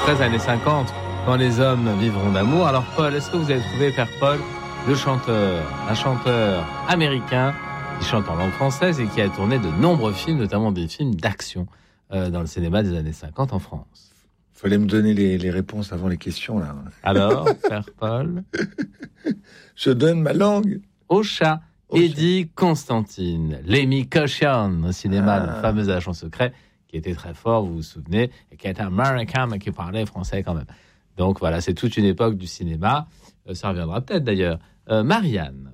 très années 50, quand les hommes vivront d'amour. Alors Paul, est-ce que vous avez trouvé, Père Paul, un chanteur américain qui chante en langue française et qui a tourné de nombreux films, notamment des films d'action dans le cinéma des années 50 en France? Fallait me donner les réponses avant les questions, là. Alors, Père Paul? Je donne ma langue au chat. Eddie Constantine, Lemmy Caution au cinéma, le fameux agent secret qui était très fort, vous vous souvenez, et qui était américain mais qui parlait français quand même. Donc voilà, c'est toute une époque du cinéma. Ça reviendra peut-être d'ailleurs. Marianne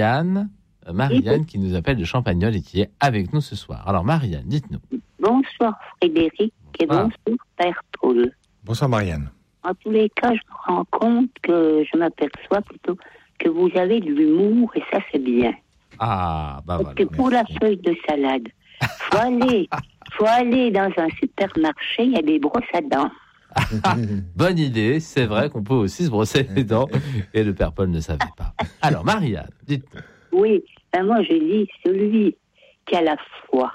qui nous appelle de Champagnole et qui est avec nous ce soir. Alors Marianne, dites-nous. Bonsoir Frédéric et bonsoir Père Paul. Bonsoir Marianne. En tous les cas, je me rends compte que je m'aperçois plutôt que vous avez de l'humour et ça c'est bien. Ah, bah parce que pour la feuille de salade, faut aller dans un supermarché, il y a des brosses à dents. Bonne idée, c'est vrai qu'on peut aussi se brosser les dents et le Père Paul ne savait pas. Alors Marianne, dites-nous. Oui, moi je dis celui qui a la foi,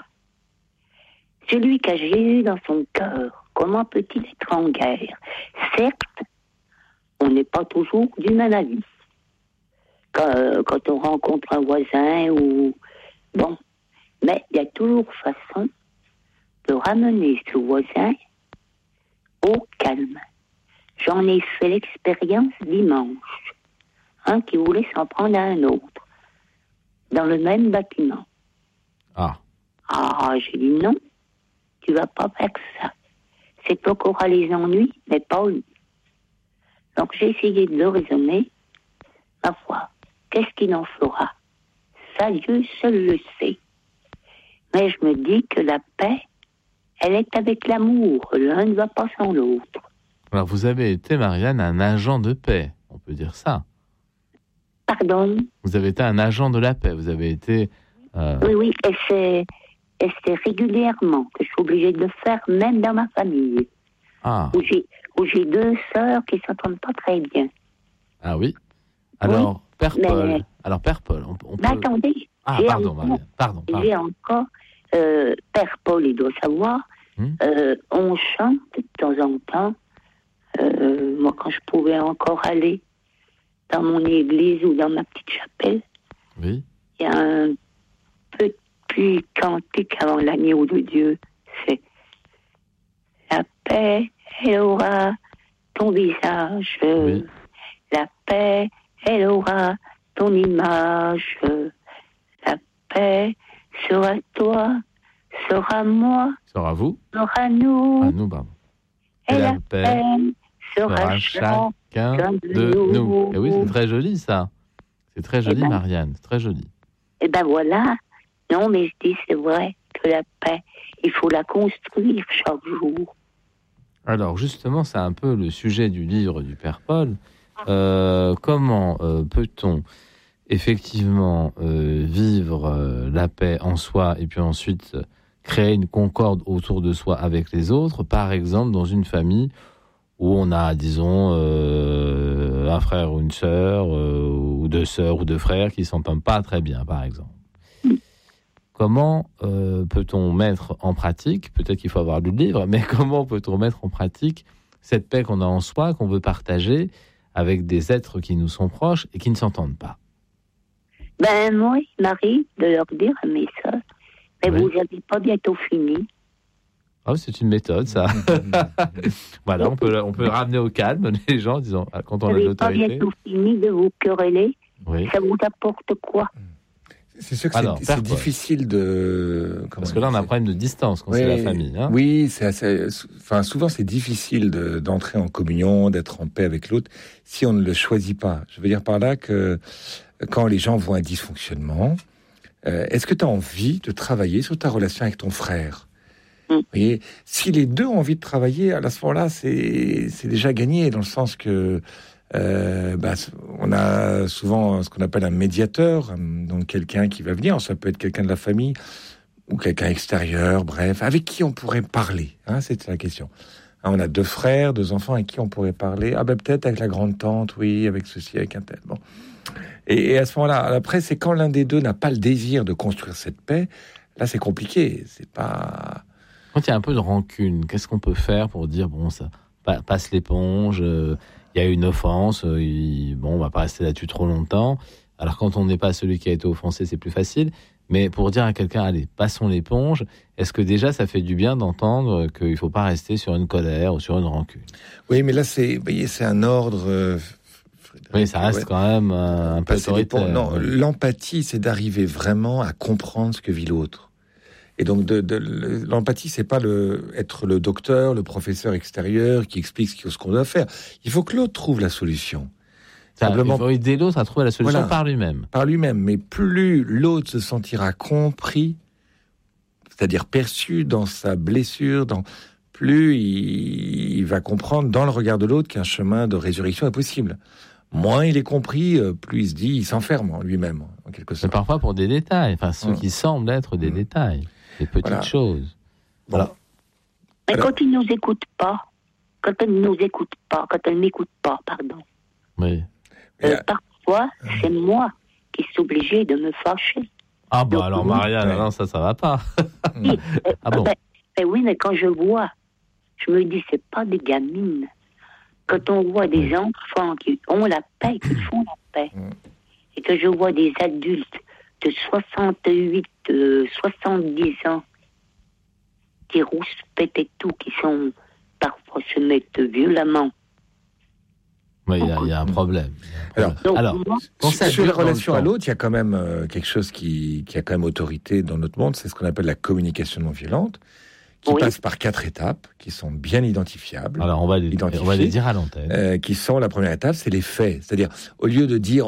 celui qui a Jésus dans son cœur, comment peut-il être en guerre? Certes, on n'est pas toujours du même avis. Quand on rencontre un voisin ou... Bon, mais il y a toujours façon de ramener ce voisin au calme. J'en ai fait l'expérience dimanche. Un qui voulait s'en prendre à un autre, dans le même bâtiment. Ah, j'ai dit non, tu vas pas faire ça. C'est toi qui auras les ennuis, mais pas lui. Donc j'ai essayé de le raisonner. Ma foi, qu'est-ce qu'il en fera? Ça, Dieu seul le sait. Mais je me dis que la paix, elle est avec l'amour. L'un ne va pas sans l'autre. Alors vous avez été, Marianne, un agent de paix, on peut dire ça. Pardon? Vous avez été un agent de la paix, vous avez été... Oui, et c'est régulièrement que je suis obligée de le faire, même dans ma famille. Où j'ai deux sœurs qui ne s'entendent pas très bien. Ah oui? Alors, oui, Père Paul, on peut... Attendez. Pardon, Marianne. Pardon. J'ai encore... Père Paul, il doit savoir, on chante de temps en temps. Moi, quand je pouvais encore aller dans mon église ou dans ma petite chapelle, oui, il y a un petit cantique avant l'agneau de Dieu. C'est la paix, elle aura ton visage. Oui. La paix, elle aura ton image. La paix sera toi, sera moi, sera vous, sera nous. À nous, pardon. Et la paix sera chacun de nous. Et oui, c'est très joli, ça. C'est très joli, Marianne, c'est très joli. Et ben voilà. Non, mais je dis, c'est vrai que la paix, il faut la construire chaque jour. Alors, justement, c'est un peu le sujet du livre du Père Paul. Comment peut-on effectivement vivre la paix en soi et puis ensuite créer une concorde autour de soi avec les autres, par exemple dans une famille où on a, disons, un frère ou une sœur, ou deux sœurs ou deux frères qui ne s'entendent pas très bien, par exemple. Comment peut-on mettre en pratique, peut-être qu'il faut avoir lu le livre, mais comment peut-on mettre en pratique cette paix qu'on a en soi, qu'on veut partager avec des êtres qui nous sont proches et qui ne s'entendent pas? Moi, il m'arrive de leur dire à mes sœurs, mais vous n'avez pas bientôt fini. Oh, c'est une méthode, ça. Voilà, on peut ramener au calme les gens, disons, quand on a l'autorité. Vous n'avez pas bientôt fini de vous quereller. Oui. Ça vous apporte quoi? C'est sûr que c'est difficile de... Parce que là, on a un problème de distance quand c'est la famille. Hein. Oui, souvent, c'est difficile d'entrer en communion, d'être en paix avec l'autre, si on ne le choisit pas. Je veux dire par là que quand les gens voient un dysfonctionnement, est-ce que tu as envie de travailler sur ta relation avec ton frère? Vous voyez, si les deux ont envie de travailler, à ce moment-là, c'est déjà gagné, dans le sens que on a souvent ce qu'on appelle un médiateur, donc quelqu'un qui va venir, ça peut être quelqu'un de la famille ou quelqu'un extérieur, bref, avec qui on pourrait parler, c'est la question. On a deux frères, deux enfants avec qui on pourrait parler, peut-être avec la grande-tante, oui, avec ceci, avec un tel, bon. Et à ce moment-là, après, c'est quand l'un des deux n'a pas le désir de construire cette paix, là c'est compliqué, c'est pas... Quand il y a un peu de rancune, qu'est-ce qu'on peut faire pour dire, bon, ça, passe l'éponge, il y a une offense, on va pas rester là-dessus trop longtemps. Alors quand on n'est pas celui qui a été offensé, c'est plus facile. Mais pour dire à quelqu'un, allez, passons l'éponge, est-ce que déjà ça fait du bien d'entendre qu'il ne faut pas rester sur une colère ou sur une rancune? Oui, mais là, c'est un ordre... oui, ça reste quand même un peu autoritaire. Non, l'empathie, c'est d'arriver vraiment à comprendre ce que vit l'autre. Et donc, l'empathie, c'est pas être le docteur, le professeur extérieur qui explique ce qu'on doit faire. Il faut que l'autre trouve la solution. Simplement, il faut aider l'autre à trouver la solution par lui-même. Par lui-même. Mais plus l'autre se sentira compris, c'est-à-dire perçu dans sa blessure, plus il va comprendre dans le regard de l'autre qu'un chemin de résurrection est possible. Moins il est compris, plus il se dit, il s'enferme en lui-même, en quelque sorte. Mais parfois pour des détails, ceux qui semblent être des détails, des petites choses. Voilà. Mais quand il ne nous écoute pas, quand elle ne m'écoute pas, pardon. Oui. Parfois, c'est moi qui suis obligée de me fâcher. Ah bah donc, alors Marianne, non, ça va pas. Ah bon? Oui, mais quand je vois, je me dis, c'est pas des gamines. Quand on voit des enfants qui ont la paix, qui font la paix, et que je vois des adultes de 68, 70 ans qui rouspètent et tout, qui sont parfois se mettent violemment. Oui, il y a un problème. Alors sur la relation à l'autre, il y a quand même quelque chose qui a quand même autorité dans notre monde, c'est ce qu'on appelle la communication non violente, qui passe par 4 étapes, qui sont bien identifiables. Alors, on va les dire à l'antenne. Qui sont, la première étape, c'est les faits. C'est-à-dire, au lieu de dire,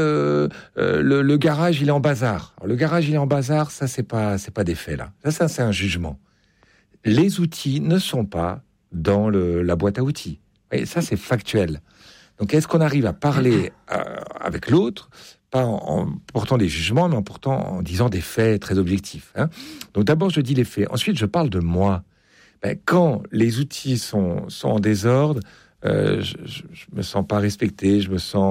le garage, il est en bazar. Alors, le garage, il est en bazar, ça, c'est pas des faits, là. Ça, c'est un jugement. Les outils ne sont pas dans la boîte à outils. Et ça, c'est factuel. Donc, est-ce qu'on arrive à parler avec l'autre, pas en portant des jugements, mais en disant des faits très objectifs, hein. Donc d'abord, je dis les faits. Ensuite, je parle de moi. Quand les outils sont en désordre, je me sens pas respecté,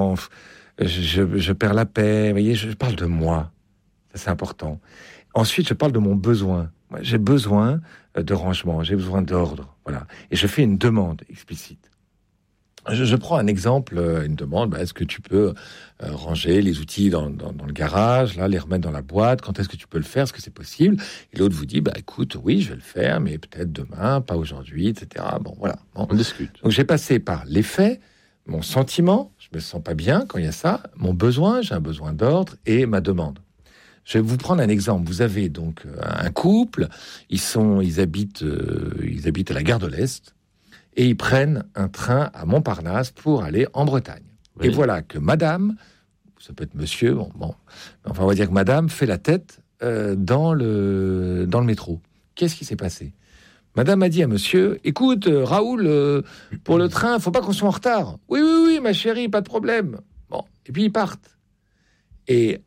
je perds la paix. Vous voyez, je parle de moi. Ça, c'est important. Ensuite, je parle de mon besoin. Moi, j'ai besoin de rangement, j'ai besoin d'ordre. Voilà. Et je fais une demande explicite. Je prends un exemple, une demande, est-ce que tu peux ranger les outils dans le garage, là, les remettre dans la boîte, quand est-ce que tu peux le faire, est-ce que c'est possible? Et l'autre vous dit, écoute, oui, je vais le faire, mais peut-être demain, pas aujourd'hui, etc. Bon, voilà. Bon. On discute. Donc j'ai passé par les faits, mon sentiment, je me sens pas bien quand il y a ça, mon besoin, j'ai un besoin d'ordre, et ma demande. Je vais vous prendre un exemple. Vous avez donc un couple, ils habitent à la gare de l'Est, et ils prennent un train à Montparnasse pour aller en Bretagne. Oui. Et voilà que madame, ça peut être monsieur, enfin on va dire que madame fait la tête dans le métro. Qu'est-ce qui s'est passé? Madame a dit à monsieur, écoute, Raoul, pour le train, il faut pas qu'on soit en retard. Oui, ma chérie, pas de problème. Bon, et puis ils partent. Et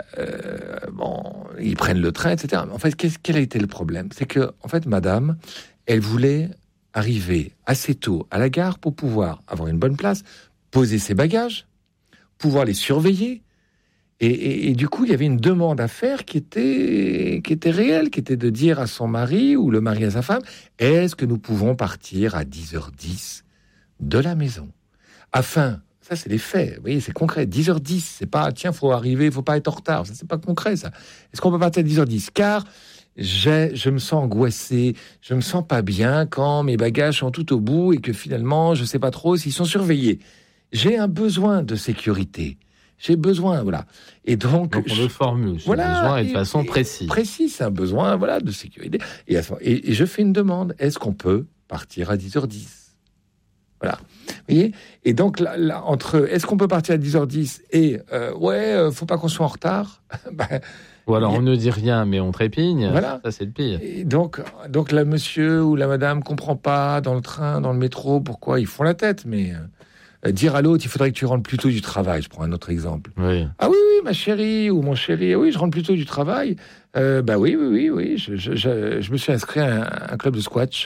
ils prennent le train, etc. En fait, quel a été le problème? C'est que, en fait, madame, elle voulait arriver assez tôt à la gare pour pouvoir avoir une bonne place, poser ses bagages, pouvoir les surveiller. Et du coup, il y avait une demande à faire qui était réelle, qui était de dire à son mari ou le mari à sa femme, est-ce que nous pouvons partir à 10h10 de la maison? Afin, ça c'est les faits, vous voyez, c'est concret, 10h10, c'est pas, tiens, faut arriver, faut pas être en retard, ça c'est pas concret ça. Est-ce qu'on peut partir à 10h10? Car je me sens angoissé, je me sens pas bien quand mes bagages sont tout au bout et que finalement, je sais pas trop s'ils sont surveillés. J'ai un besoin de sécurité. J'ai besoin, voilà. Et donc on le formule, besoin et de façon précise. Précis, c'est un besoin, voilà, de sécurité. Et je fais une demande. Est-ce qu'on peut partir à 10h10? Voilà. Vous voyez? Et donc, là, entre est-ce qu'on peut partir à 10h10 et faut pas qu'on soit en retard? Ou alors on ne dit rien, mais on trépigne. Voilà. Ça, c'est le pire. Et donc la monsieur ou la madame comprend pas dans le train, dans le métro, pourquoi ils font la tête. Mais dire à l'autre, il faudrait que tu rentres plus tôt du travail. Je prends un autre exemple. Oui. Ah oui, ma chérie ou mon chéri, oui, je rentre plus tôt du travail. Oui. Je me suis inscrit à un club de squash.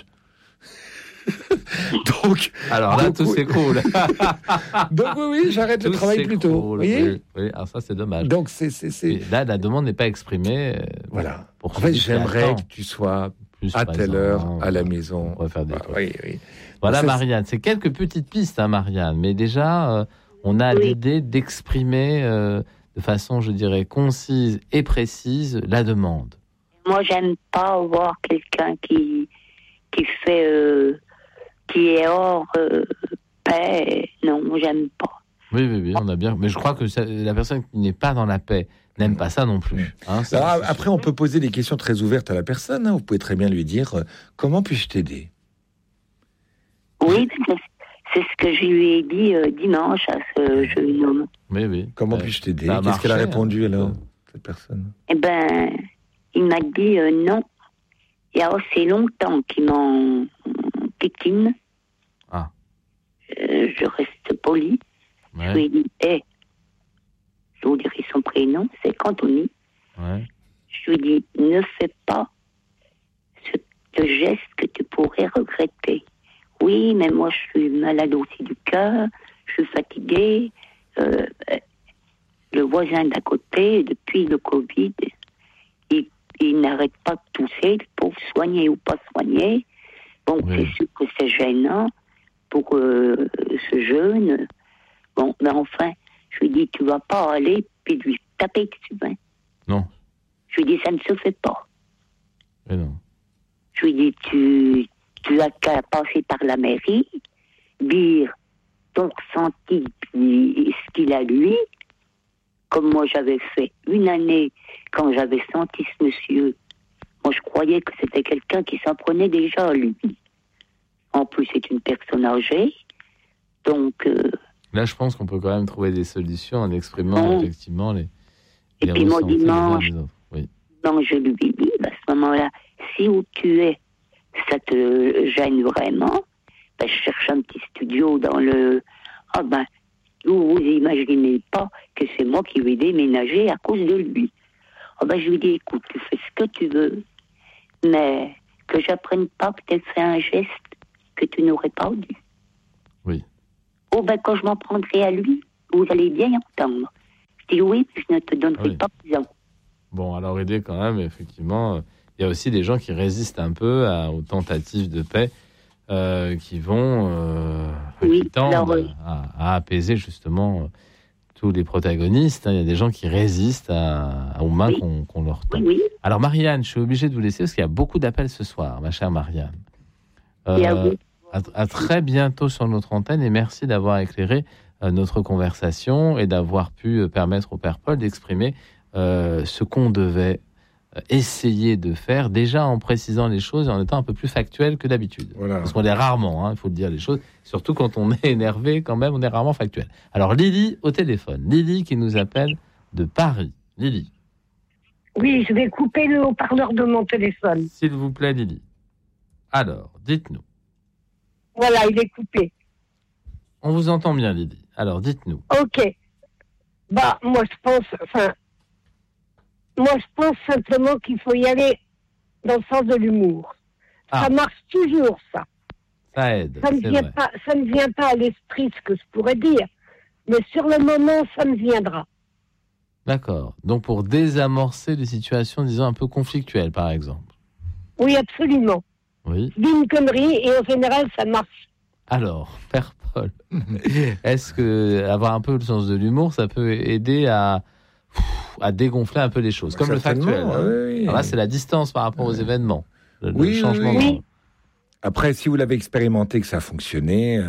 Tout s'écroule. Donc oui, j'arrête le travail plus tôt. Vous voyez? Oui, alors ça c'est dommage. Donc là, la demande n'est pas exprimée. Voilà. En fait, j'aimerais que tu sois plus à présent, telle heure, à la maison. On pourrait faire des trucs. Oui. Voilà, Ça, Marianne, c'est quelques petites pistes, hein, Marianne, mais déjà, on a l'idée d'exprimer de façon, je dirais, concise et précise la demande. Moi, j'aime pas voir quelqu'un qui fait, qui est hors paix. Non, j'aime pas. Oui, on a bien. Mais je crois que la personne qui n'est pas dans la paix n'aime pas ça non plus. Hein, Alors, après, on peut poser des questions très ouvertes à la personne. Hein. Vous pouvez très bien lui dire comment puis-je t'aider ? Oui, c'est ce que je lui ai dit dimanche à ce jeune homme. Oui. Comment puis-je t'aider ? Ça a Qu'est-ce qu'elle a marché, répondu hein, alors, cette personne ? Eh ben, il m'a dit non. Il y a assez longtemps qu'il m'en piquine. Ah. Je reste poli. Ouais. Je lui ai dit, je vous dirai son prénom, c'est Cantoni. Ouais. Je lui ai dit, ne fais pas ce geste que tu pourrais regretter. Oui, mais moi je suis malade aussi du cœur, je suis fatiguée. Le voisin d'à côté, depuis le Covid, il n'arrête pas de tousser pour soigner ou pas soigner. Bon, oui. C'est sûr que c'est gênant pour ce jeune. Bon, mais enfin, je lui dis, tu vas pas aller puis lui taper dessus. Hein. Non. Je lui dis, ça ne se fait pas. Mais non. Je lui dis, tu as qu'à passer par la mairie, dire ton ressenti, puis ce qu'il a lui, comme moi j'avais fait une année quand j'avais senti ce monsieur. Moi je croyais que c'était quelqu'un qui s'en prenait déjà à lui. En plus c'est une personne âgée, donc... Là je pense qu'on peut quand même trouver des solutions en exprimant effectivement les et puis moi dimanche, oui. donc je lui ai dit, à ce moment-là, si où tu es, ça te gêne vraiment, ben, je cherche un petit studio dans le... Ah ben, vous imaginez pas que c'est moi qui vais déménager à cause de lui. Ah ben, je lui dis, écoute, tu fais ce que tu veux, mais que j'apprenne pas que tu as fait un geste que tu n'aurais pas dû. Oui. Oh ben, quand je m'en prendrai à lui, vous allez bien entendre. Je dis oui, mais je ne te donnerai pas raison. Bon, alors aider quand même, effectivement... Il y a aussi des gens qui résistent un peu aux tentatives de paix, qui vont qui tendent à apaiser justement tous les protagonistes. Il y a des gens qui résistent aux mains qu'on leur tend. Oui. Alors Marianne, je suis obligé de vous laisser parce qu'il y a beaucoup d'appels ce soir, ma chère Marianne. À très bientôt sur notre antenne et merci d'avoir éclairé notre conversation et d'avoir pu permettre au Père Paul d'exprimer ce qu'on devait essayer de faire, déjà en précisant les choses et en étant un peu plus factuel que d'habitude. Voilà. Parce qu'on est rarement, il faut le dire les choses, surtout quand on est énervé quand même, on est rarement factuel. Alors Lily au téléphone, Lily qui nous appelle de Paris. Lily. Oui, je vais couper le haut-parleur de mon téléphone. S'il vous plaît Lily. Alors, dites-nous. Voilà, il est coupé. On vous entend bien Lily. Alors, dites-nous. Ok. Bah, moi je pense simplement qu'il faut y aller dans le sens de l'humour. Ah. Ça marche toujours, ça. Ça aide, Ça ne vient pas à l'esprit ce que je pourrais dire, mais sur le moment, ça me viendra. D'accord. Donc pour désamorcer des situations, disons, un peu conflictuelles, par exemple. Oui, absolument. Oui. Je dis une connerie et en général, ça marche. Alors, Père Paul, est-ce que avoir un peu le sens de l'humour, ça peut aider à dégonfler un peu les choses, comme le factuel. Oui. Alors là, c'est la distance par rapport aux événements, le changement. Oui. Après, si vous l'avez expérimenté, que ça a fonctionné...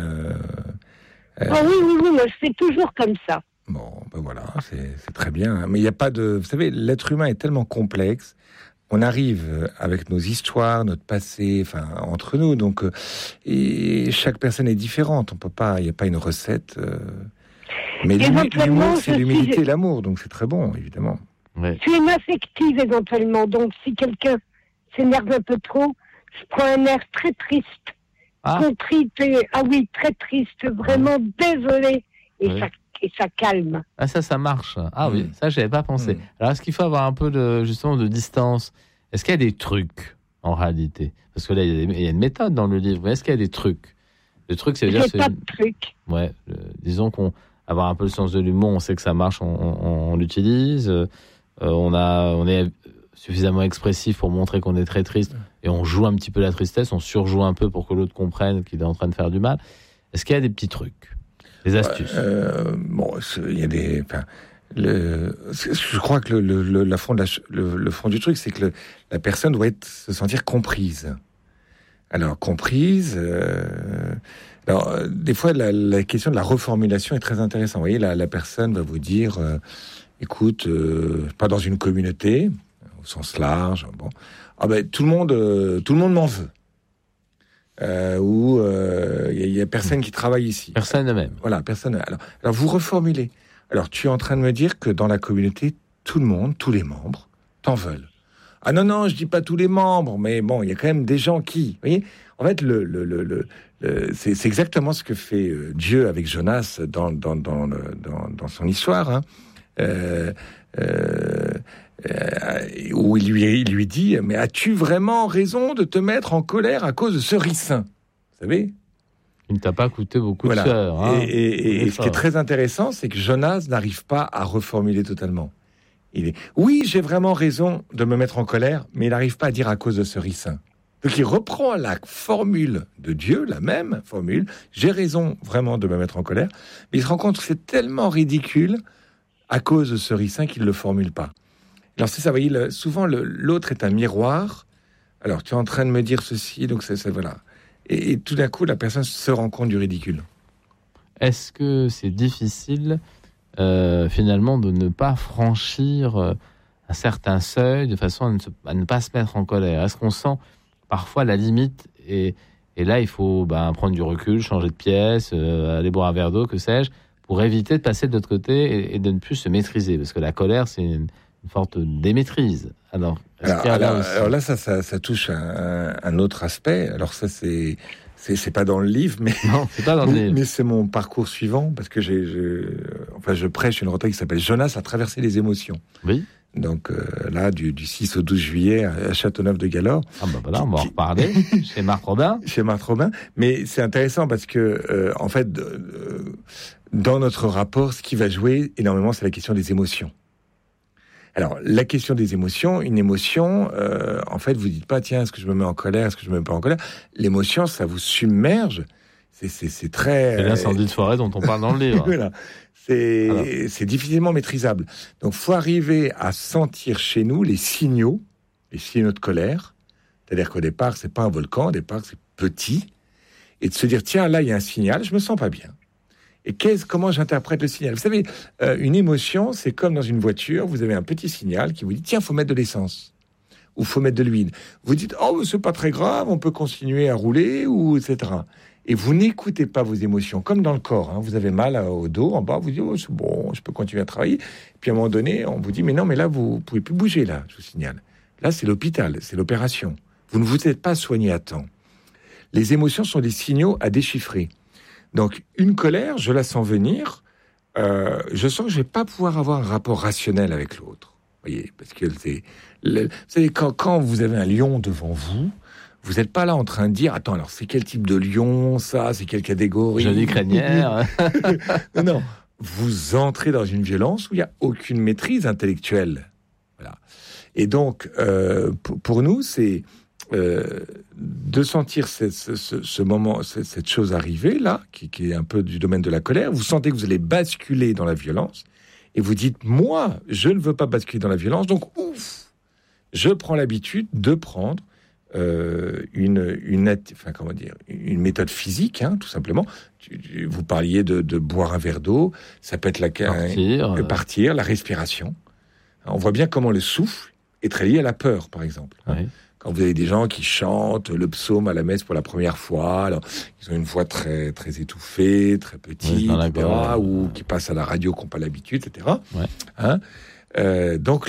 oui, moi je fais toujours comme ça. Bon, ben voilà, c'est très bien. Mais il n'y a pas de... Vous savez, l'être humain est tellement complexe. On arrive avec nos histoires, notre passé, entre nous. Donc, et chaque personne est différente. On peut pas... Il n'y a pas une recette... Mais l'humour, c'est l'humilité et l'amour, donc c'est très bon, évidemment. Ouais. Je suis une affective éventuellement, donc si quelqu'un s'énerve un peu trop, je prends un air très triste, contrite, très triste, vraiment désolé, et ça calme. Ah ça marche. Ah oui, ça j'avais pas pensé. Alors est-ce qu'il faut avoir un peu de distance ? Est-ce qu'il y a des trucs en réalité ? Parce que là il y a une méthode dans le livre, mais est-ce qu'il y a des trucs ? Le truc, c'est dire... pas de trucs. Ouais, disons qu'on avoir un peu le sens de l'humour, on sait que ça marche, on l'utilise. On est suffisamment expressif pour montrer qu'on est très triste, et on joue un petit peu la tristesse, on surjoue un peu pour que l'autre comprenne qu'il est en train de faire du mal. Est-ce qu'il y a des petits trucs, des astuces? Il y a des... je crois que le fond du truc, c'est que la personne doit se sentir comprise. Alors, comprise... des fois, la question de la reformulation est très intéressante. Vous voyez, la personne va vous dire, écoute, pas dans une communauté, au sens large, bon, tout le monde m'en veut. Ou il y a personne qui travaille ici. Personne ne m'aime. Voilà, personne. Alors, vous reformulez. Alors, tu es en train de me dire que dans la communauté, tout le monde, tous les membres, t'en veulent. Ah non, je dis pas tous les membres, mais bon, il y a quand même des gens qui... Vous voyez, en fait, c'est exactement ce que fait Dieu avec Jonas dans son histoire, hein. Où il lui dit, mais as-tu vraiment raison de te mettre en colère à cause de ce ricin? Vous savez? Il ne t'a pas coûté beaucoup de sueur. Hein. Et ce qui est très intéressant, c'est que Jonas n'arrive pas à reformuler totalement. Oui, j'ai vraiment raison de me mettre en colère, mais il n'arrive pas à dire à cause de ce ricin. Donc il reprend la formule de Dieu, la même formule, j'ai raison vraiment de me mettre en colère, mais il se rend compte que c'est tellement ridicule à cause de ce ricin qu'il ne le formule pas. Alors c'est ça, vous voyez, souvent l'autre est un miroir. Alors tu es en train de me dire ceci, donc c'est voilà. Et tout d'un coup, la personne se rend compte du ridicule. Est-ce que c'est difficile finalement de ne pas franchir un certain seuil de façon à ne pas se mettre en colère? Est-ce qu'on sent parfois la limite et là il faut prendre du recul, changer de pièce, aller boire un verre d'eau, que sais-je, pour éviter de passer de l'autre côté et de ne plus se maîtriser, parce que la colère c'est une forte démaîtrise. Alors là ça touche un autre aspect. Alors ça c'est pas dans le livre, mais non, c'est pas dans le livre. Mais c'est mon parcours suivant, parce que je prêche une retraite qui s'appelle Jonas a traversé les émotions. Oui. Donc là, du 6 au 12 juillet à Châteauneuf-de-Galore. Ah voilà, on va en reparler chez Marc Robin. Chez Marc Robin. Mais c'est intéressant parce que, en fait, dans notre rapport, ce qui va jouer énormément, c'est la question des émotions. Alors, la question des émotions, une émotion, en fait, vous dites pas, tiens, est-ce que je me mets en colère, est-ce que je me mets pas en colère? L'émotion, ça vous submerge. C'est très... C'est l'incendie de forêt dont on parle dans le livre. Voilà. C'est difficilement maîtrisable. Donc, faut arriver à sentir chez nous les signaux de colère. C'est-à-dire qu'au départ, c'est pas un volcan, au départ, c'est petit. Et de se dire, tiens, là, il y a un signal, je me sens pas bien. Et comment j'interprète le signal? Vous savez, une émotion, c'est comme dans une voiture, vous avez un petit signal qui vous dit, tiens, faut mettre de l'essence. Ou faut mettre de l'huile. Vous dites, oh, c'est pas très grave, on peut continuer à rouler, ou etc. Et vous n'écoutez pas vos émotions, comme dans le corps. Hein. Vous avez mal au dos, en bas, vous dites, oh, c'est bon, je peux continuer à travailler. Et puis à un moment donné, on vous dit, mais non, mais là, vous pouvez plus bouger, là, je vous signale. Là, c'est l'hôpital, c'est l'opération. Vous ne vous êtes pas soigné à temps. Les émotions sont des signaux à déchiffrer. Donc, une colère, je la sens venir, je sens que je ne vais pas pouvoir avoir un rapport rationnel avec l'autre. Vous voyez, parce que vous savez, quand vous avez un lion devant vous, vous n'êtes pas là en train de dire, attends, alors c'est quel type de lion, ça, c'est quelle catégorie? Jolie crinière. Non, vous entrez dans une violence où il n'y a aucune maîtrise intellectuelle. Voilà. Et donc, pour nous, c'est de sentir ce moment, cette chose arriver, là, qui est un peu du domaine de la colère. Vous sentez que vous allez basculer dans la violence, et vous dites, moi, je ne veux pas basculer dans la violence, donc, je prends l'habitude de prendre une méthode physique, hein, tout simplement. Vous parliez de boire un verre d'eau, ça peut être partir, la respiration. On voit bien comment le souffle est très lié à la peur, par exemple. Oui. Quand vous avez des gens qui chantent le psaume à la messe pour la première fois, alors ils ont une voix très très étouffée, très petite, etc., ou qui passent à la radio, qui n'ont pas l'habitude, etc. Ouais. Hein, donc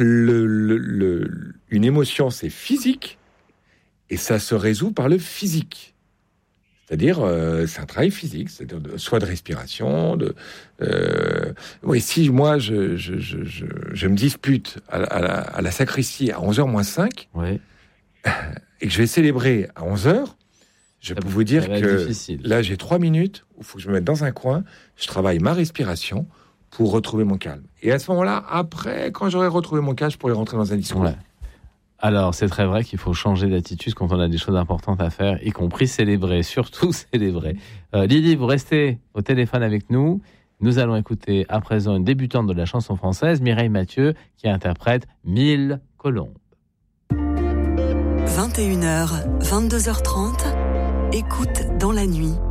une émotion, c'est physique, et ça se résout par le physique. C'est-à-dire, c'est un travail physique, c'est-à-dire soit de respiration, si moi je me dispute à la sacristie à 11h moins 5, ouais, et que je vais célébrer à 11h, je peux vous dire que difficile. Là, j'ai 3 minutes où il faut que je me mette dans un coin, je travaille ma respiration pour retrouver mon calme. Et à ce moment-là, après, quand j'aurai retrouvé mon calme, je pourrai rentrer dans un discours. Ouais. Alors, c'est très vrai qu'il faut changer d'attitude quand on a des choses importantes à faire, y compris célébrer, surtout célébrer. Lily, vous restez au téléphone avec nous. Nous allons écouter à présent une débutante de la chanson française, Mireille Mathieu, qui interprète 1000 colombes. 21h, 22h30, écoute dans la nuit.